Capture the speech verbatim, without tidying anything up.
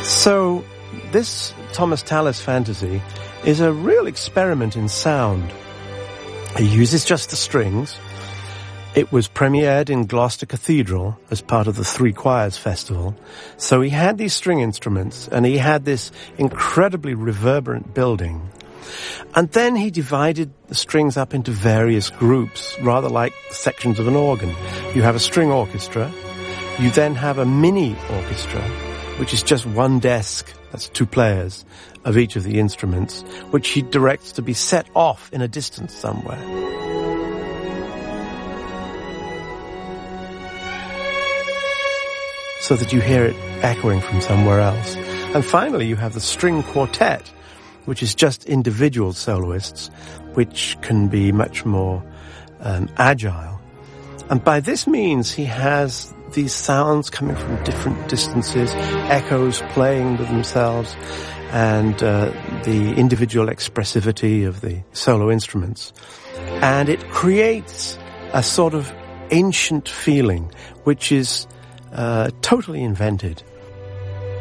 So this Thomas Tallis fantasy is a real experiment in sound. He uses just the strings. It was premiered in Gloucester Cathedral as part of the Three Choirs Festival. So he had these string instruments, and he had this incredibly reverberant building. And then he divided the strings up into various groups, rather like sections of an organ. You have a string orchestra. You then have a mini orchestra, which is just one desk, that's two players, of each of the instruments, which he directs to be set off in a distance somewhere. So that you hear it echoing from somewhere else. And finally, you have the string quartet, which is just individual soloists, which can be much more um, agile. And by this means, he has these sounds coming from different distances, echoes playing with themselves, and uh, the individual expressivity of the solo instruments. And it creates a sort of ancient feeling, which is uh, totally invented